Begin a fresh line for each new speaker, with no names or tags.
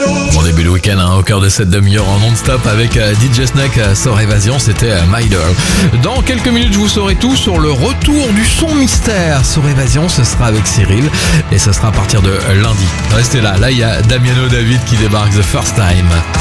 Bon début de week-end, au cœur de cette demi-heure en non-stop avec DJ Snake, Sort Évasion, c'était My Girl. Dans quelques minutes, je vous saurai tout sur le retour du son mystère. Sort Évasion, ce sera avec Cyril et ce sera à partir de lundi. Restez là, il y a Damiano David qui débarque The First Time.